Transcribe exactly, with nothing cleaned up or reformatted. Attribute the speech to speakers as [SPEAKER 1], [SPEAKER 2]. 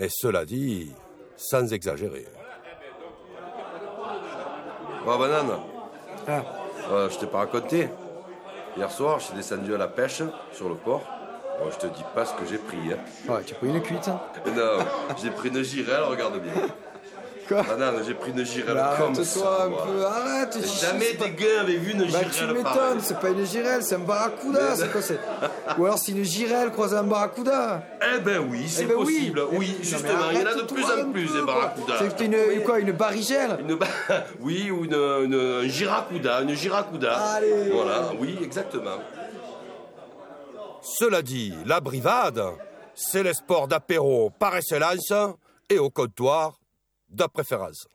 [SPEAKER 1] Et cela dit, sans exagérer.
[SPEAKER 2] Oh, banane.
[SPEAKER 3] Ah.
[SPEAKER 2] Euh, je t'ai pas raconté. Hier soir, je suis descendu à la pêche sur le port. Bon, je te dis pas ce que j'ai pris. Hein.
[SPEAKER 3] Ouais, tu as pris une cuite. Hein.
[SPEAKER 2] Non, j'ai pris une girelle, regarde bien.
[SPEAKER 3] Quoi?
[SPEAKER 2] Banane, j'ai pris une girelle
[SPEAKER 3] Bah,
[SPEAKER 2] comme
[SPEAKER 3] arrête-toi
[SPEAKER 2] ça.
[SPEAKER 3] un
[SPEAKER 2] moi.
[SPEAKER 3] peu, arrête.
[SPEAKER 2] J'ai jamais des gars avaient vu une
[SPEAKER 3] Bah,
[SPEAKER 2] girelle
[SPEAKER 3] tu m'étonnes,
[SPEAKER 2] pareille.
[SPEAKER 3] c'est pas une girelle, c'est un barracuda.
[SPEAKER 2] Mais
[SPEAKER 3] C'est quoi, c'est... Ou alors c'est une girelle croisée à un barracuda.
[SPEAKER 2] Eh ben oui, c'est
[SPEAKER 3] Eh ben
[SPEAKER 2] possible.
[SPEAKER 3] oui,
[SPEAKER 2] Oui,
[SPEAKER 3] Non, mais
[SPEAKER 2] justement, il y en a de
[SPEAKER 3] arrête-toi
[SPEAKER 2] plus en
[SPEAKER 3] un
[SPEAKER 2] plus
[SPEAKER 3] peu,
[SPEAKER 2] des
[SPEAKER 3] quoi.
[SPEAKER 2] barracudas.
[SPEAKER 3] C'est une, une quoi, une barrigelle?
[SPEAKER 2] Une ba- Oui, ou une, une, un giracuda, une giracuda.
[SPEAKER 3] Allez.
[SPEAKER 2] Voilà, oui, exactement.
[SPEAKER 1] Cela dit, la brivade, c'est le sport d'apéro par excellence et au comptoir de préférence.